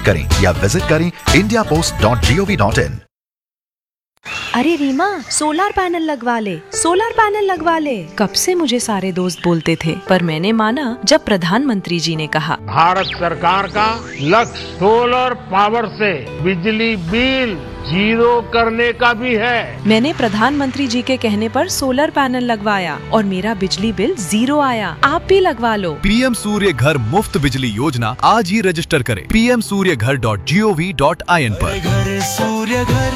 संपर्क करें या विजिट करें indiapost.gov.in। अरे रीमा, सोलर पैनल लगवा ले, सोलर पैनल लगवा ले। कब से मुझे सारे दोस्त बोलते थे, पर मैंने माना जब प्रधानमंत्री जी ने कहा। भारत सरकार का लक्ष्य सोलर पावर से बिजली बिल जीरो करने का भी है। मैंने प्रधानमंत्री जी के कहने पर सोलर पैनल लगवाया और मेरा बिजली बिल 0 आया। आप भी लगवा लो। पीएम सूर्य घर मुफ्त बिजली योजना आज ही रजिस्टर करें pmsuryaghar.gov.in पर। घर सूर्य घर।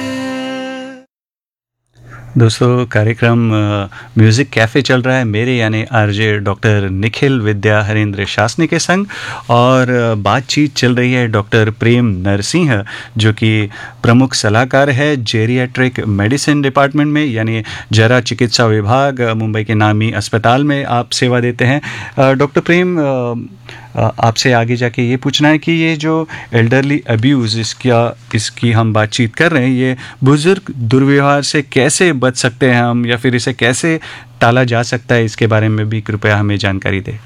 दोस्तों, कार्यक्रम म्यूज़िक कैफ़े चल रहा है मेरे यानी आरजे डॉक्टर निखिल विद्या हरेंद्र शासनी के संग, और बातचीत चल रही है डॉक्टर प्रेम नरसिंह जो कि प्रमुख सलाहकार है जेरियाट्रिक मेडिसिन डिपार्टमेंट में, यानी जरा चिकित्सा विभाग, मुंबई के नामी अस्पताल में आप सेवा देते हैं। डॉक्टर प्रेम, आपसे आगे जाके ये पूछना है कि ये जो एल्डरली अब्यूज़ इसकी हम बातचीत कर रहे हैं, ये बुज़ुर्ग दुर्व्यवहार से कैसे बच सकते हैं हम, या फिर इसे कैसे टाला जा सकता है, इसके बारे में भी कृपया हमें जानकारी दें।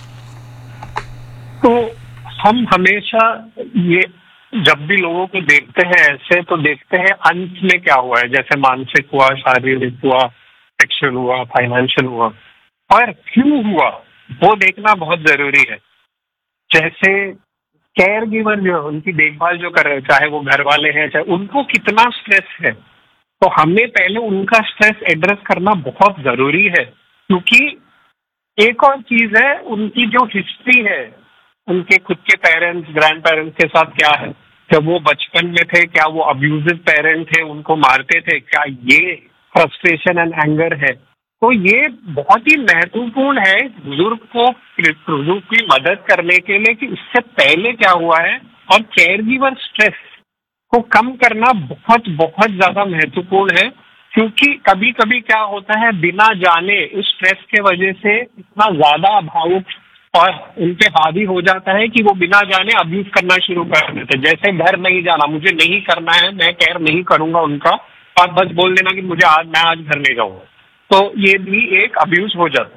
तो हम हमेशा ये जब भी लोगों को देखते हैं ऐसे, तो देखते हैं अंत में क्या हुआ है, जैसे मानसिक हुआ, शारीरिक हुआ, सेक्शुअल हुआ, फाइनेंशियल हुआ, और क्यों हुआ वो देखना बहुत जरूरी है। जैसे केयर गिवर जो है, उनकी देखभाल जो कर रहे हैं, चाहे वो घर वाले हैं, चाहे उनको कितना स्ट्रेस है, तो हमें पहले उनका स्ट्रेस एड्रेस करना बहुत जरूरी है। क्योंकि एक और चीज है, उनकी जो हिस्ट्री है, उनके खुद के पेरेंट्स, ग्रैंड पेरेंट्स के साथ क्या है, जब वो बचपन में थे क्या वो अब्यूजिव पेरेंट थे, उनको मारते थे, क्या ये फ्रस्ट्रेशन एंड एंगर है। तो ये बहुत ही महत्वपूर्ण है बुजुर्ग को बुजुर्ग की मदद करने के लिए कि इससे पहले क्या हुआ है, और केयर गिवर स्ट्रेस को कम करना बहुत बहुत ज्यादा महत्वपूर्ण है। क्योंकि कभी कभी क्या होता है, बिना जाने इस स्ट्रेस के वजह से इतना ज्यादा भावुक और उन पे हावी हो जाता है कि वो बिना जाने अब्यूज करना शुरू कर देते। जैसे घर नहीं जाना, मुझे नहीं करना है, मैं केयर नहीं करूंगा उनका, और बस बोल देना कि मैं आज घर नहीं जाऊंगा, तो ये भी एक अब्यूज हो जाता है।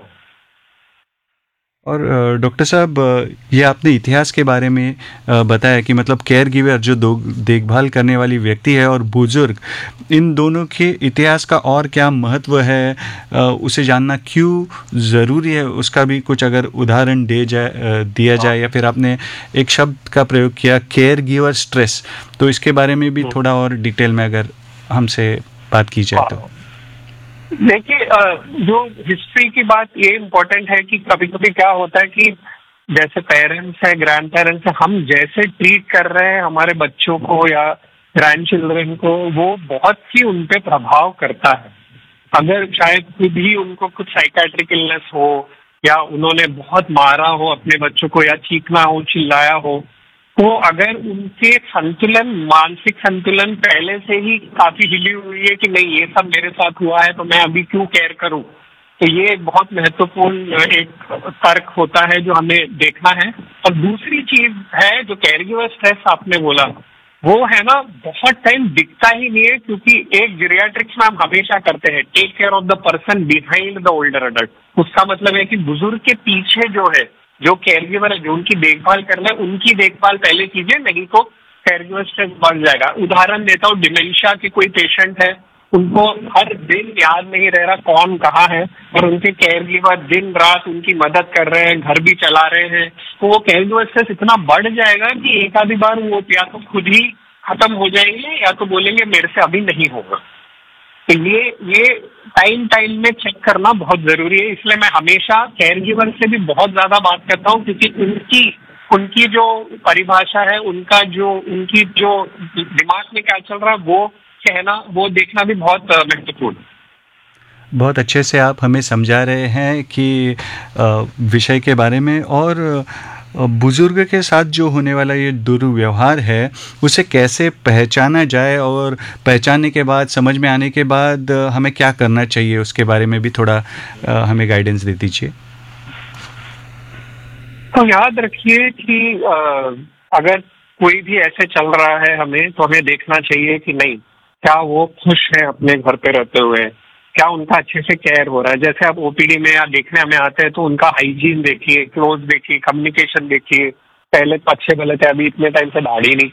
और डॉक्टर साहब, ये आपने इतिहास के बारे में बताया कि मतलब केयर गिवर जो देखभाल करने वाली व्यक्ति है और बुजुर्ग, इन दोनों के इतिहास का और क्या महत्व है, उसे जानना क्यों ज़रूरी है, उसका भी कुछ अगर उदाहरण दिया जाए, या फिर आपने एक शब्द का प्रयोग किया केयर गिवर स्ट्रेस, तो इसके बारे में भी थोड़ा और डिटेल में अगर हमसे बात की जाए तो। देखिए, जो हिस्ट्री की बात ये इम्पोर्टेंट है कि कभी कभी क्या होता है कि जैसे पेरेंट्स है, ग्रैंड पेरेंट्स है, हम जैसे ट्रीट कर रहे हैं हमारे बच्चों को या ग्रैंड चिल्ड्रन को, वो बहुत ही उन पे प्रभाव करता है। अगर शायद खुद ही उनको कुछ साइकेट्रिक इलनेस हो, या उन्होंने बहुत मारा हो अपने बच्चों को, या चीखना हो, चिल्लाया हो, तो अगर उनके संतुलन, मानसिक संतुलन पहले से ही काफी हिली हुई है कि नहीं ये सब मेरे साथ हुआ है तो मैं अभी क्यों केयर करूं, तो ये बहुत महत्वपूर्ण एक तर्क होता है जो हमें देखना है। और दूसरी चीज है जो केयर गिवर स्ट्रेस आपने बोला, वो है ना, बहुत टाइम दिखता ही नहीं है। क्योंकि एक जीरियाट्रिक्स में हम हमेशा करते हैं take care of the person behind the older adult. उसका मतलब है कि बुजुर्ग के पीछे जो है, जो केयर गिवर है, जो उनकी देखभाल करना है, उनकी देखभाल पहले कीजिए, नहीं तो केयर गिवर स्ट्रेस बढ़ जाएगा। उदाहरण देता हूँ, डिमेंशिया के कोई पेशेंट है, उनको हर दिन याद नहीं रह रहा कौन कहाँ है, और उनके केयर गिवर दिन रात उनकी मदद कर रहे हैं, घर भी चला रहे हैं, तो वो केयर गिवर स्ट्रेस इतना बढ़ जाएगा कि एक आधी बार वो या तो खुद ही खत्म हो जाएंगे या तो बोलेंगे मेरे से अभी नहीं होगा। तो ये टाइम में चेक करना बहुत जरूरी है। इसलिए मैं हमेशा केयर गिवर से भी बहुत ज्यादा बात करता हूँ, क्योंकि उनकी जो परिभाषा है, उनकी जो दिमाग में क्या चल रहा है वो कहना, वो देखना भी बहुत महत्वपूर्ण है। बहुत अच्छे से आप हमें समझा रहे हैं कि विषय के बारे में, और बुजुर्ग के साथ जो होने वाला ये दुर्व्यवहार है उसे कैसे पहचाना जाए, और पहचानने के बाद, समझ में आने के बाद हमें क्या करना चाहिए, उसके बारे में भी थोड़ा हमें गाइडेंस दे दीजिए। तो याद रखिए कि अगर कोई भी ऐसे चल रहा है हमें, तो हमें देखना चाहिए कि नहीं, क्या वो खुश है अपने घर पे रहते हुए, क्या उनका अच्छे से केयर हो रहा है। जैसे आप ओपीडी में या देखने हमें आते हैं तो उनका हाइजीन देखिए, क्लोज देखिए, कम्युनिकेशन देखिए। पहले तो अच्छे भले थे, अभी इतने टाइम से दाढ़ी नहीं